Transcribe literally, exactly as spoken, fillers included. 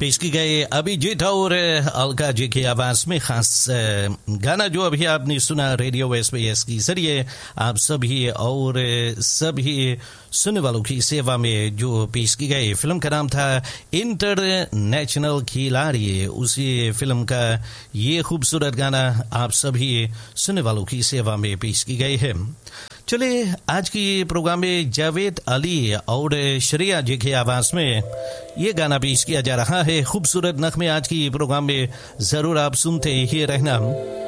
पेश की गई अभिजीत और अलका जी की आवाज में खास गाना जो अभी आपने सुना रेडियो एसबीएस की जरिए आप सभी और सभी सुनने वालों की सेवा में जो पेश की गई फिल्म का नाम था इंटरनेशनल खिलाड़ी। उसी फिल्म का ये खूबसूरत गाना आप सभी सुनने वालों की सेवा में पेश की गई है। चलिए आज की प्रोग्राम में जावेद अली और श्रेया जी की आवाज में ये गाना पेश किया जा रहा है। खूबसूरत नगमे आज की प्रोग्राम में जरूर आप सुनते ही रहना।